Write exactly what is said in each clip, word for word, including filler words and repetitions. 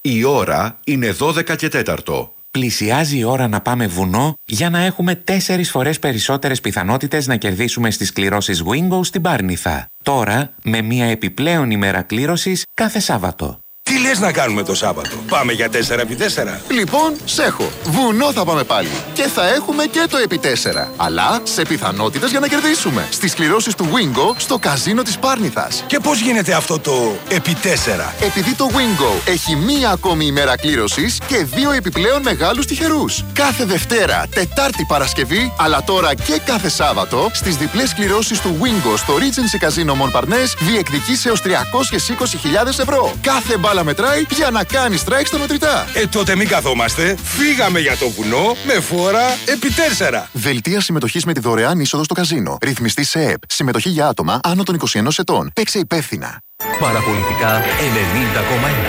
Η ώρα είναι δώδεκα και τέταρτο. Πλησιάζει η ώρα να πάμε βουνό για να έχουμε τέσσερις φορές περισσότερες πιθανότητες να κερδίσουμε στις κληρώσεις Wingo στην Πάρνηθα. Τώρα με μια επιπλέον ημέρα κλήρωσης κάθε Σάββατο. Τι λες να κάνουμε το Σάββατο? Πάμε για τέσσερα επί τέσσερα. Λοιπόν, σέχω. Βουνό θα πάμε πάλι. Και θα έχουμε και το επί τέσσερα. Αλλά σε πιθανότητες για να κερδίσουμε. Στις κληρώσεις του Wingo στο καζίνο της Πάρνηθας. Και πώς γίνεται αυτό το επί τέσσερα? Επειδή το Wingo έχει μία ακόμη ημέρα κλήρωσης και δύο επιπλέον μεγάλους τυχερούς. Κάθε Δευτέρα, Τετάρτη, Παρασκευή, αλλά τώρα και κάθε Σάββατο στις διπλές κληρώσεις του Wingo στο Regency Casino Montparnasse διεκδικείς έως τριακόσιες είκοσι χιλιάδες ευρώ. Κάθε μπάλα μετράει για να κάνει strike στα μετρητά. Ε, τότε μην καθόμαστε. Φύγαμε για το βουνό με φόρα επί τέσσερα. Δελτία συμμετοχής με τη δωρεάν είσοδο στο καζίνο. Ρυθμιστή σε ΕΕΠ. Συμμετοχή για άτομα άνω των είκοσι ενός ετών. Παίξε υπεύθυνα. Παραπολιτικά ενενήντα κόμμα ένα.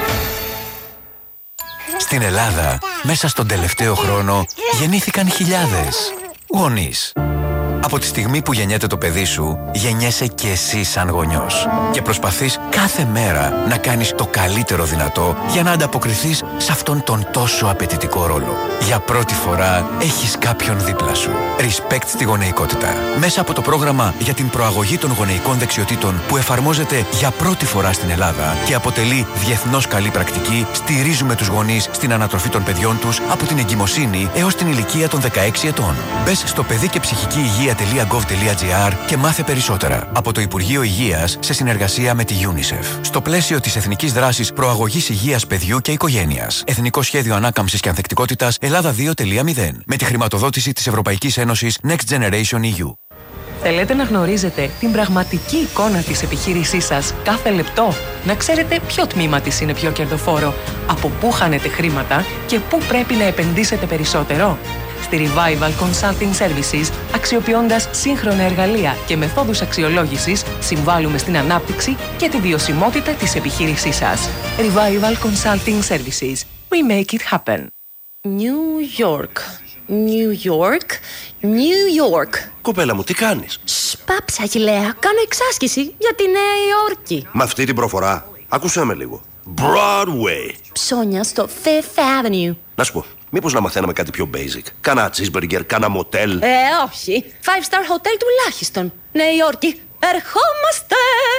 Στην Ελλάδα, μέσα στον τελευταίο χρόνο, γεννήθηκαν χιλιάδες γονείς. Από τη στιγμή που γεννιέται το παιδί σου, γεννιέσαι και εσύ σαν γονιός. Και προσπαθείς κάθε μέρα να κάνεις το καλύτερο δυνατό για να ανταποκριθείς σε αυτόν τον τόσο απαιτητικό ρόλο. Για πρώτη φορά έχεις κάποιον δίπλα σου. Respect στη γονεϊκότητα. Μέσα από το πρόγραμμα για την προαγωγή των γονεϊκών δεξιοτήτων που εφαρμόζεται για πρώτη φορά στην Ελλάδα και αποτελεί διεθνώς καλή πρακτική, στηρίζουμε τους γονείς στην ανατροφή των παιδιών τους από την εγκυμοσύνη έως την ηλικία των δεκαέξι ετών. Μπες στο παιδί και ψυχική υγεία .gov.gr και μάθε περισσότερα από το Υπουργείο Υγείας σε συνεργασία με τη UNICEF. Στο πλαίσιο της Εθνικής Δράσης Προαγωγής Υγείας Παιδιού και Οικογένειας. Εθνικό Σχέδιο Ανάκαμψης και Ανθεκτικότητας Ελλάδα δύο κόμμα μηδέν. Με τη χρηματοδότηση της Ευρωπαϊκής Ένωσης Next Generation ι γιου. Θέλετε να γνωρίζετε την πραγματική εικόνα της επιχείρησής σας κάθε λεπτό? Να ξέρετε ποιο τμήμα της είναι πιο κερδοφόρο, από πού χάνετε χρήματα και πού πρέπει να επενδύσετε περισσότερο? Στη Revival Consulting Services, αξιοποιώντας σύγχρονα εργαλεία και μεθόδους αξιολόγησης, συμβάλλουμε στην ανάπτυξη και τη βιωσιμότητα της επιχείρησής σας. Revival Consulting Services. We make it happen. New York. New York. New York. Κοπέλα μου, τι κάνεις? Σπάψα, Αγγιλέα. Κάνω εξάσκηση για τη Νέα Υόρκη. Με αυτή την προφορά, άκουσέ με λίγο. Broadway. Ψώνια στο Fifth Avenue. Να σου πω, μήπως να μαθαίναμε κάτι πιο basic? Κάνα cheeseburger, κάνα μοτέλ. Ε, όχι. Five star hotel τουλάχιστον. Νέα Υόρκη. Ερχόμαστε!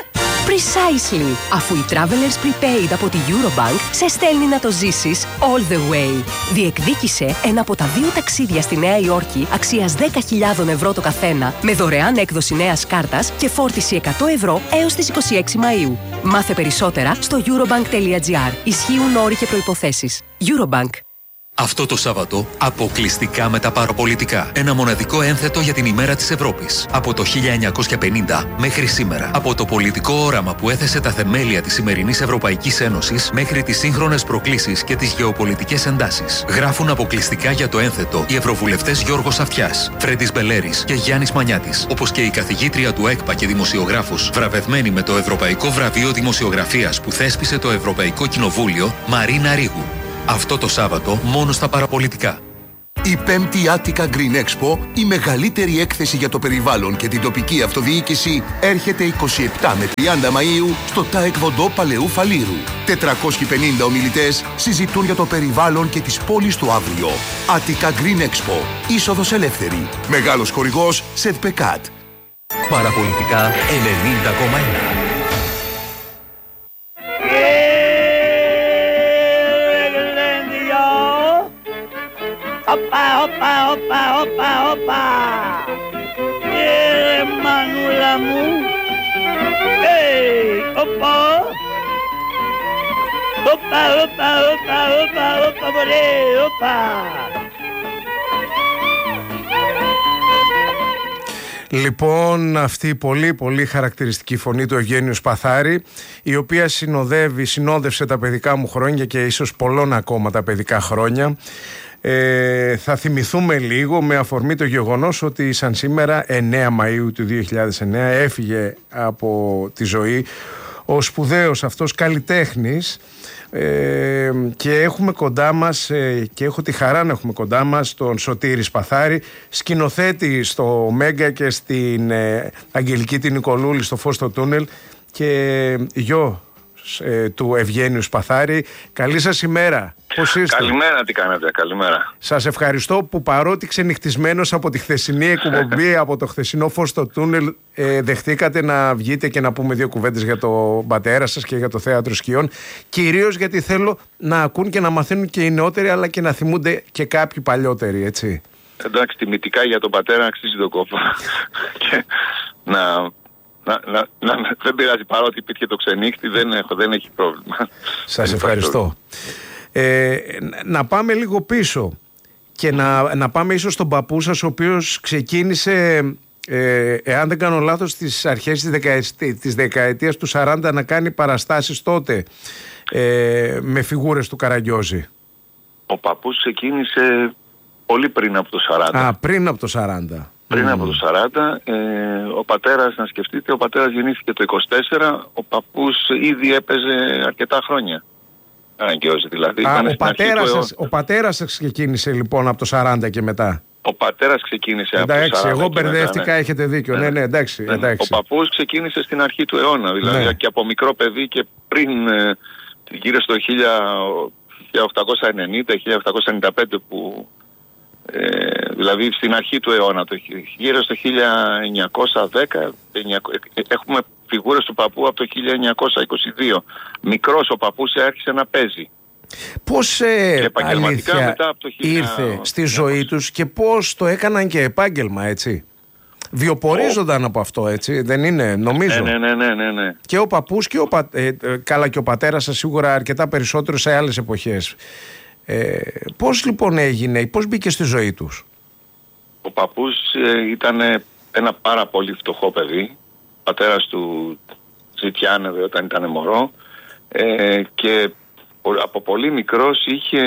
Precisely. Αφού η Travelers Prepaid από τη Eurobank σε στέλνει να το ζήσεις all the way. Διεκδίκησε ένα από τα δύο ταξίδια στη Νέα Υόρκη αξίας δέκα χιλιάδες ευρώ το καθένα με δωρεάν έκδοση νέας κάρτας και φόρτιση εκατό ευρώ έως τις είκοσι έξι Μαΐου. Μάθε περισσότερα στο eurobank.gr. Ισχύουν όροι και προϋποθέσεις. Eurobank. Αυτό το Σάββατο, αποκλειστικά με τα παραπολιτικά. Ένα μοναδικό ένθετο για την ημέρα της Ευρώπης. Από το χίλια εννιακόσια πενήντα μέχρι σήμερα. Από το πολιτικό όραμα που έθεσε τα θεμέλια της σημερινής Ευρωπαϊκής Ένωσης μέχρι τις σύγχρονες προκλήσεις και τις γεωπολιτικές εντάσεις. Γράφουν αποκλειστικά για το ένθετο οι ευρωβουλευτές Γιώργος Αυτιάς, Φρέντης Μπελέρης και Γιάννης Μανιάτης. Όπως και η καθηγήτρια του ΕΚΠΑ και δημοσιογράφος, βραβευμένη με το Ευρωπαϊκό Βραβείο Δημοσιογραφίας που θέσπισε το Ευρωπαϊκό Κοινοβούλιο, Μαρίνα Ρίγου. Αυτό το Σάββατο μόνο στα παραπολιτικά. Η πέμπτη Attica Green Expo, η μεγαλύτερη έκθεση για το περιβάλλον και την τοπική αυτοδιοίκηση, έρχεται είκοσι επτά με τριάντα Μαΐου στο Ταεκβοντό Παλαιού Φαλήρου. τετρακόσιοι πενήντα ομιλητές συζητούν για το περιβάλλον και τις πόλεις του αύριο. Attica Green Expo, είσοδος ελεύθερη. Μεγάλος χορηγός ΣΕΔΠΕΚΑΤ. Παραπολιτικά ενενήντα κόμμα ένα. Opa, opa, opa, opa, opa. Yeah, Manula mu. Hey, opa. Opa, opa, opa, opa, opa, bole, opa. Λοιπόν, αυτή η πολύ πολύ χαρακτηριστική φωνή του Ευγένιου Σπαθάρη, η οποία συνοδεύει, συνόδευσε τα παιδικά μου χρόνια και ίσως πολλών ακόμα τα παιδικά χρόνια. Ε, θα θυμηθούμε λίγο με αφορμή το γεγονός ότι σαν σήμερα εννέα Μαΐου του δύο χιλιάδες εννέα έφυγε από τη ζωή ο σπουδαίος αυτός καλλιτέχνης, ε, και έχουμε κοντά μας ε, και έχω τη χαρά να έχουμε κοντά μας τον Σωτήρη Σπαθάρη, σκηνοθέτη στο Μέγκα και στην ε, Αγγελική την Νικολούλη στο Φως στο Τούνελ και γιο ε, του Ευγένιου Σπαθάρη. Καλή σας ημέρα. Πώς είστε? Καλημέρα, τι κάνετε? Καλημέρα. Σας ευχαριστώ που παρότι ξενυχτισμένος από τη χθεσινή εκπομπή, από το χθεσινό φως στο τούνελ, ε, δεχτήκατε να βγείτε και να πούμε δύο κουβέντες για το πατέρα σας και για το θέατρο σκιών. Κυρίως γιατί θέλω να ακούν και να μαθαίνουν και οι νεότεροι, αλλά και να θυμούνται και κάποιοι παλιότεροι, έτσι. Εντάξει, τιμητικά για τον πατέρα αξίζει τον κόπο. Και να, να, να, να, δεν πειράζει, παρότι υπήρχε το ξενύχτη, δεν, έχω, δεν έχει πρόβλημα. Σας ευχαριστώ. Ε, να πάμε λίγο πίσω και να, να πάμε ίσως στον παππού σας, ο οποίος ξεκίνησε, ε, εάν δεν κάνω λάθος, στις αρχές της, δεκαετίας, της δεκαετίας του σαράντα να κάνει παραστάσεις τότε ε, με φιγούρες του Καραγκιόζη. Ο παππούς ξεκίνησε πολύ πριν από το σαράντα. Α, πριν από το σαράντα. Πριν mm. από το σαράντα, ε, ο πατέρας, να σκεφτείτε, ο πατέρας γεννήθηκε το είκοσι τέσσερα, ο παππούς ήδη έπαιζε αρκετά χρόνια. Καραγκιόζη δηλαδή. Α, ο, πατέρας σας, ο πατέρας σας ξεκίνησε λοιπόν από το σαράντα και μετά. Ο πατέρας ξεκίνησε εντάξει, από το σαράντα. Εγώ μπερδεύτηκα, ναι. Έχετε δίκιο. Ναι, ναι, ναι, εντάξει, ναι, εντάξει. Ο παππούς ξεκίνησε στην αρχή του αιώνα, δηλαδή ναι. και από μικρό παιδί και πριν ε, γύρω στο χίλια οκτακόσια ενενήντα χίλια οκτακόσια ενενήντα πέντε που ε, δηλαδή στην αρχή του αιώνα, το, γύρω στο χίλια εννιακόσια δέκα έχουμε φιγούρες του παππού από το χίλια εννιακόσια είκοσι δύο. Μικρός ο παππούς άρχισε να παίζει. Πώς ε, αλήθεια μετά από το χίλια... ήρθε στη ζωή τους και πώς το έκαναν και επάγγελμα, έτσι. Βιοπορίζονταν oh. από αυτό, έτσι, δεν είναι, νομίζω. Ναι, ναι, ναι, ναι, ναι. Και ο παππούς και ο πα... ε, καλά και ο πατέρας σας σίγουρα αρκετά περισσότερο σε άλλες εποχές. Ε, πώς λοιπόν έγινε, πώς μπήκε στη ζωή τους? Ο παππούς ε, ήταν ένα πάρα πολύ φτωχό παιδί. Ο πατέρας του ζητιάνευε όταν ήταν μωρό ε, και από πολύ μικρός είχε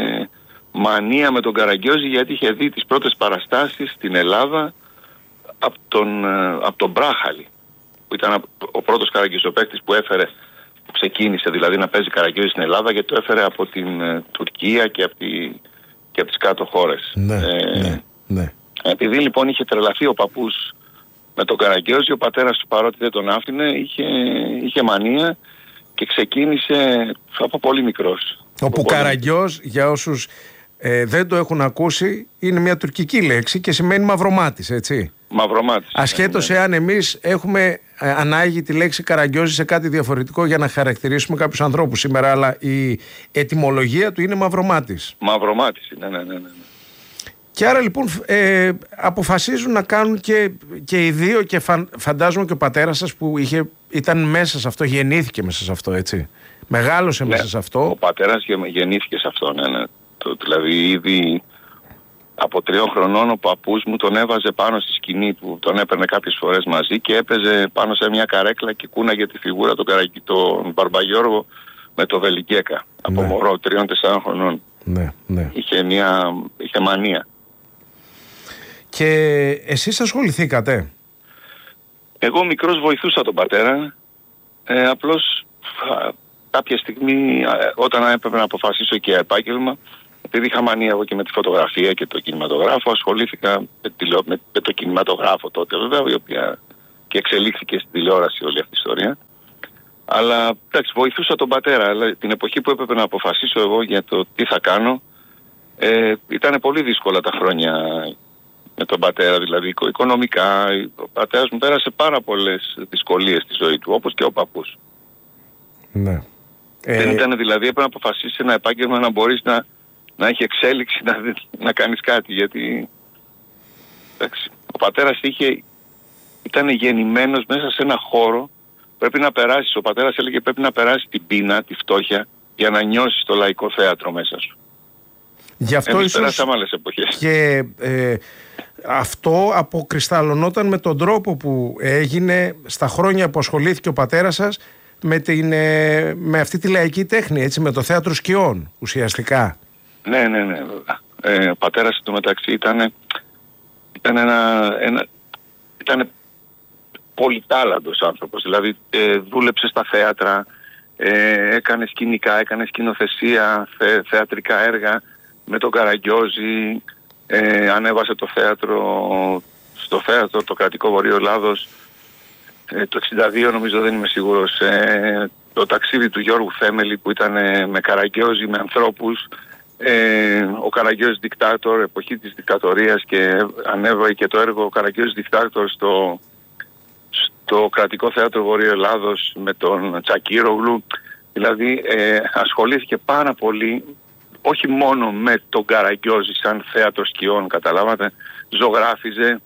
μανία με τον Καραγκιόζη, γιατί είχε δει τις πρώτες παραστάσεις στην Ελλάδα από τον, από τον Μπράχαλη, που ήταν ο πρώτος καραγκιόζοπαίκτης που έφερε, που ξεκίνησε δηλαδή να παίζει Καραγκιόζη στην Ελλάδα, γιατί το έφερε από την uh, Τουρκία και από, τη, και από τις κάτω χώρες. Ναι, ε, ναι, ναι. Επειδή λοιπόν είχε τρελαθεί ο παππούς με τον Καραγκιόζη, ο πατέρας του, παρότι δεν τον άφηνε, είχε, είχε μανία και ξεκίνησε από πολύ μικρός. Όπου Καραγκιόζ, για όσους ε, δεν το έχουν ακούσει, είναι μια τουρκική λέξη και σημαίνει μαυρομάτης, έτσι. Μαυρομάτης. Ασχέτως ναι. εάν εμείς έχουμε ε, ανάγει τη λέξη Καραγκιόζη σε κάτι διαφορετικό για να χαρακτηρίσουμε κάποιους ανθρώπους σήμερα, αλλά η ετυμολογία του είναι μαυρομάτης. Μαυρομάτης, ναι, ναι, ναι, ναι. Και άρα λοιπόν ε, αποφασίζουν να κάνουν και, και οι δύο, και φαν, φαντάζομαι και ο πατέρας σας που είχε, ήταν μέσα σε αυτό, γεννήθηκε μέσα σε αυτό, έτσι. Μεγάλωσε ναι, μέσα σε αυτό. Ο πατέρας γεννήθηκε σε αυτό, ναι, ναι. Το, δηλαδή ήδη από τριών χρονών ο παππούς μου τον έβαζε πάνω στη σκηνή που τον έπαιρνε κάποιες φορές μαζί και έπαιζε πάνω σε μια καρέκλα και κούναγε τη φιγούρα τον, Καρακι, τον Μπαρμπαγιώργο με το Βελικέκα. Ναι. Από μωρό τριών-τεσσάρων χρονών. Ναι, ναι. Είχε, μια, είχε μανία. Και εσείς ασχοληθήκατε? Εγώ μικρός βοηθούσα τον πατέρα. Ε, απλώς α, κάποια στιγμή α, όταν έπρεπε να αποφασίσω και επάγγελμα, επειδή είχα μανία εγώ και με τη φωτογραφία και το κινηματογράφο, ασχολήθηκα με, τηλεο... με, με το κινηματογράφο τότε βέβαια, η οποία και εξελίχθηκε στην τηλεόραση όλη αυτή η ιστορία. Αλλά εντάξει, βοηθούσα τον πατέρα. Αλλά την εποχή που έπρεπε να αποφασίσω εγώ για το τι θα κάνω, ε, ήταν πολύ δύσκολα τα χρόνια με τον πατέρα, δηλαδή οικονομικά. Ο πατέρας μου πέρασε πάρα πολλές δυσκολίες στη ζωή του, όπως και ο παππούς. Ναι. Δεν ε... ήταν δηλαδή, έπρεπε να αποφασίσει ένα επάγγελμα να μπορείς να, να έχει εξέλιξη, να, να κάνεις κάτι, γιατί εντάξει, ο πατέρας είχε, ήταν γεννημένος μέσα σε ένα χώρο, πρέπει να περάσεις, ο πατέρας έλεγε πρέπει να περάσεις την πείνα, τη φτώχεια, για να νιώσεις το λαϊκό θέατρο μέσα σου. Γι' αυτό Εμείς ίσως περάσαμε άλλες εποχές. Και ε, αυτό αποκρισταλωνόταν με τον τρόπο που έγινε στα χρόνια που ασχολήθηκε ο πατέρας σας με, την, ε, με αυτή τη λαϊκή τέχνη, έτσι, με το θέατρο σκιών ουσιαστικά. Ναι, ναι, ναι. Ε, ο πατέρας του μεταξύ ήταν, ήταν ένα, ένα ήταν πολυτάλαντος άνθρωπος. Δηλαδή ε, δούλεψε στα θέατρα, ε, έκανε σκηνικά, έκανε σκηνοθεσία, θε, θεατρικά έργα με τον Καραγκιόζη, ε, ανέβασε το θέατρο, στο θέατρο το κρατικό Βορείο Ελλάδος ε, το εξήντα δύο, νομίζω, δεν είμαι σίγουρος, ε, το ταξίδι του Γιώργου Θέμελη που ήταν ε, με Καραγκιόζη, με ανθρώπους. Ε, ο Καραγκιόζης Δικτάτορ, εποχή της δικτατορίας, και ανέβηκε και το έργο ο Καραγκιόζης Δικτάτορ στο, στο Κρατικό Θέατρο Βορείου Ελλάδος με τον Τσακίρογλου. Δηλαδή ε, ασχολήθηκε πάρα πολύ, όχι μόνο με τον Καραγκιόζη σαν θέατρο σκιών, καταλάβατε, ζωγράφιζε.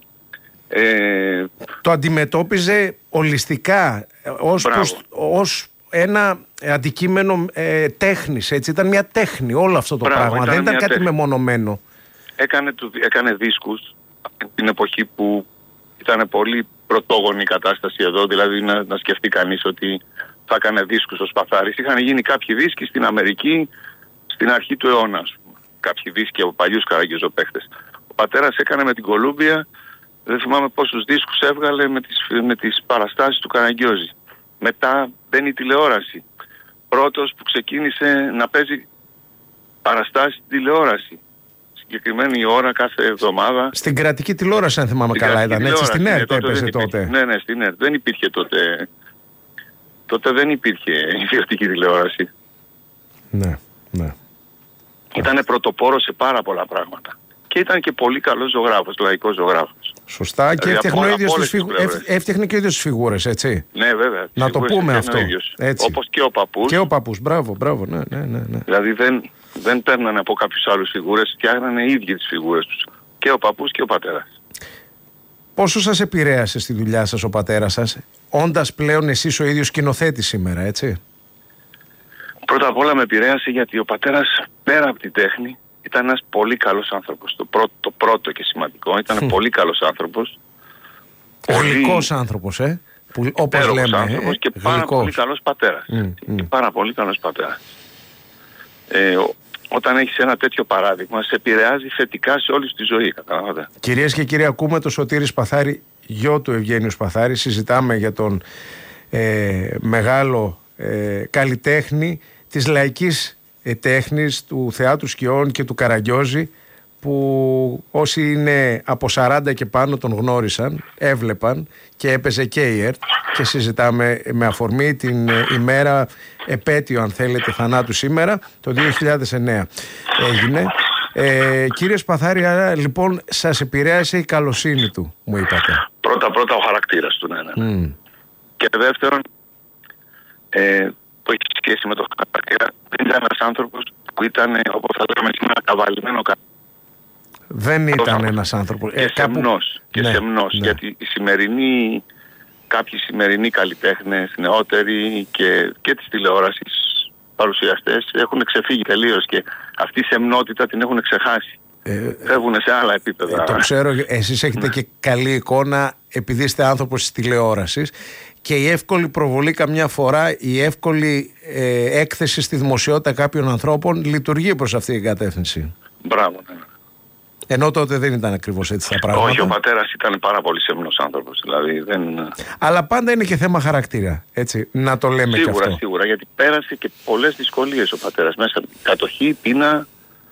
Ε, το αντιμετώπιζε ολιστικά ως, προς, ως ένα αντικείμενο ε, τέχνης, έτσι, ήταν μια τέχνη όλο αυτό το Μπράβο, πράγμα, δεν ήταν κάτι τέχνη. Μεμονωμένο. Έκανε, έκανε δίσκους την εποχή που ήταν πολύ πρωτόγονη η κατάσταση εδώ, δηλαδή να, να σκεφτεί κανείς ότι θα έκανε δίσκους ο Σπαθάρης. Είχαν γίνει κάποιοι δίσκοι στην Αμερική στην αρχή του αιώνα, κάποιοι δίσκοι από παλιούς καραγκιόζοπαίχτες. Ο πατέρας έκανε με την Κολούμπια, δεν θυμάμαι πόσους δίσκους έβγαλε με τις, με τις παραστάσεις του Καραγκιόζη. Μετά μπαίνει η τηλεόραση. Πρώτος που ξεκίνησε να παίζει παραστάσεις στην τηλεόραση. Συγκεκριμένη ώρα κάθε εβδομάδα. Στην κρατική τηλεόραση, αν θυμάμαι στην καλά, ήταν έτσι. Στην ΕΡΤ έπαιζε τότε. Ναι, ναι, στην ΕΡΤ. Δεν υπήρχε τότε. Τότε δεν υπήρχε ιδιωτική τηλεόραση. Ναι, ναι. Ήτανε πρωτοπόρος σε πάρα πολλά πράγματα. Και ήταν και πολύ καλός ζωγράφος, λαϊκός ζωγράφος. Σωστά, και δηλαδή έφτιαχνε, από, από φιγου... έφτιαχνε και ο ίδιος τις φιγούρες, έτσι. Ναι, βέβαια. Να το πούμε αυτό. Όπως και ο παππούς. Και ο παππούς, μπράβο, μπράβο, ναι, ναι, ναι, ναι. Δηλαδή δεν, δεν παίρνανε από κάποιους άλλους φιγούρες, φτιάχνανε οι ίδιοι τις φιγούρες τους. Και ο παππούς και ο πατέρας. Πόσο σας επηρέασε στη δουλειά σας ο πατέρας σας, όντας πλέον εσείς ο ίδιος σκηνοθέτης σήμερα, έτσι? Πρώτα απ' όλα με επηρέασε γιατί ο πατέρας, πέρα από την τέχνη, ήταν ένας πολύ καλός άνθρωπος. Το πρώτο, το πρώτο και σημαντικό, ήταν mm. πολύ καλός άνθρωπος. Γλυκός πολύ... άνθρωπος, ε. Που, όπως λέμε, άνθρωπος ε, και πάρα γλυκός. Πολύ καλός πατέρας. Mm, και mm. πάρα πολύ καλός πατέρας. Ε, ο, όταν έχεις ένα τέτοιο παράδειγμα, σε επηρεάζει θετικά σε όλη τη ζωή, καταλάβατε. Κυρίες και κύριοι, ακούμε το Σωτήρη Σπαθάρη, γιο του Ευγένιου Σπαθάρη. Συζητάμε για τον ε, μεγάλο ε, καλλιτέχνη της λαϊκής ε, τέχνης, του θεάτρου σκιών και του Καραγκιόζη, που όσοι είναι από σαράντα και πάνω τον γνώρισαν, έβλεπαν, και έπαιζε και η ΕΡΤ, και συζητάμε με αφορμή την ημέρα επέτειο, αν θέλετε, θανάτου σήμερα, το δύο χιλιάδες εννέα έγινε. Ε, κύριε Σπαθάρη, άρα λοιπόν σας επηρέασε η καλοσύνη του, μου είπατε. Πρώτα πρώτα ο χαρακτήρας του, ναι, ναι. Mm. Και δεύτερον, ε, που έχει σχέση με το χαρακτήρα, δεν ήταν ένας άνθρωπος που ήταν, όπως θα λέμε σήμερα, καβαλημένο κάτω. Δεν ήταν ένας άνθρωπος. Και ε, σεμνός. Κάπου... Και ναι, σεμνός. Ναι. Γιατί οι σημερινοί, κάποιοι σημερινοί καλλιτέχνες, νεότεροι και, και της τηλεόρασης παρουσιαστές έχουν ξεφύγει τελείως και αυτή η σεμνότητα την έχουν ξεχάσει. Ε, Φεύγουν σε άλλα επίπεδα. Ε, το ξέρω, εσείς έχετε και καλή εικόνα επειδή είστε άνθρωπος της τηλεόρασης, και η εύκολη προβολή καμιά φορά, η εύκολη ε, έκθεση στη δημοσιότητα κάποιων ανθρώπων λειτουργεί προς αυτή την κατεύθυνση. Μπράβο, ναι. Ενώ τότε δεν ήταν ακριβώς έτσι τα πράγματα. Όχι, ο πατέρας ήταν πάρα πολύ σέμνος άνθρωπος. Δηλαδή δεν... Αλλά πάντα είναι και θέμα χαρακτήρα, έτσι, να το λέμε σίγουρα, και αυτό. Σίγουρα, σίγουρα, γιατί πέρασε και πολλές δυσκολίες ο πατέρας. Μέσα από κατοχή, πείνα,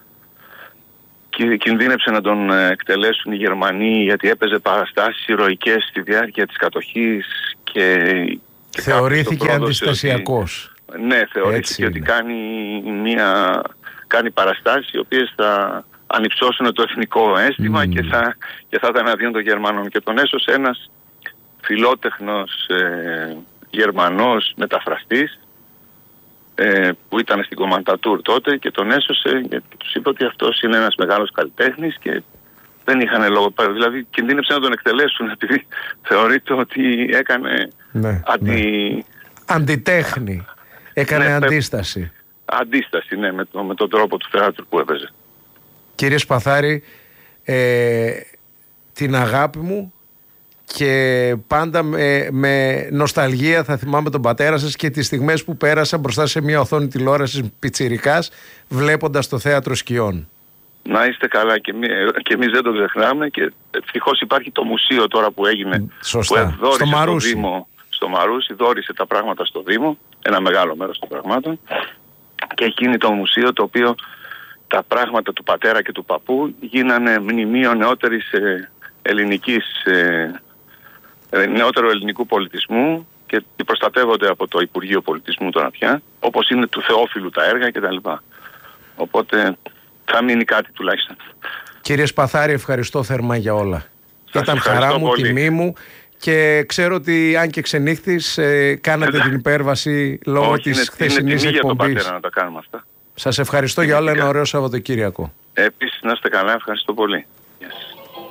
και κινδύνεψε να τον εκτελέσουν οι Γερμανοί γιατί έπαιζε παραστάσεις ηρωικές στη διάρκεια της κατοχής και... και θεωρήθηκε αντιστασιακός. Ότι... Ναι, θεωρήθηκε ότι κάνει, μια... κάνει παραστάσεις οι οποίες θα... ανυψώσουν το εθνικό αίσθημα mm. και, θα, και θα ήταν αδειών των Γερμανών. Και τον έσωσε ένας φιλότεχνος ε, Γερμανός μεταφραστής ε, που ήταν στην Κομμαντατούρ τότε, και τον έσωσε γιατί τους είπε ότι αυτός είναι ένας μεγάλος καλλιτέχνης και δεν είχαν λόγο. Δηλαδή κινδύνεψε να τον εκτελέσουν επειδή θεωρείται ότι έκανε ναι, αντι... ναι. αντιτέχνη. Έκανε ναι, αντίσταση. Αντίσταση, ναι, με, το, με τον τρόπο του θεάτρου που έπαιζε. Κύριε Σπαθάρη, ε, την αγάπη μου, και πάντα με, με νοσταλγία θα θυμάμαι τον πατέρα σας και τις στιγμές που πέρασα μπροστά σε μια οθόνη τηλεόρασης πιτσιρικάς βλέποντας το θέατρο σκιών. Να είστε καλά, και, εμεί, και εμείς δεν το ξεχνάμε, και ευτυχώς υπάρχει το μουσείο τώρα που έγινε. Σωστά. Που δόρισε στο Μαρούσι. Στο Δήμο, στο Μαρούσι, δόρισε τα πράγματα στο Δήμο, ένα μεγάλο μέρος των πραγμάτων, και εκείνη το μουσείο το οποίο τα πράγματα του πατέρα και του παππού γίνανε μνημείο νεότερης ε, ελληνικής, ε, νεότερου ελληνικού πολιτισμού, και προστατεύονται από το Υπουργείο Πολιτισμού τώρα πια, όπως είναι του Θεόφιλου τα έργα κτλ. Οπότε θα μείνει κάτι τουλάχιστον. Κύριε Σπαθάρη, ευχαριστώ θερμά για όλα. Σας Ήταν χαρά μου, πολύ. τιμή μου και ξέρω ότι αν και ξενύχτης ε, κάνατε την υπέρβαση λόγω Όχι, της είναι, χθεσινής είναι εκπομπής. για τον πατέρα να τα κάνουμε αυτά. Σας ευχαριστώ για όλα, ένα ωραίο Σαββατοκύριακο. Επίσης να είστε καλά, ευχαριστώ πολύ. Yes.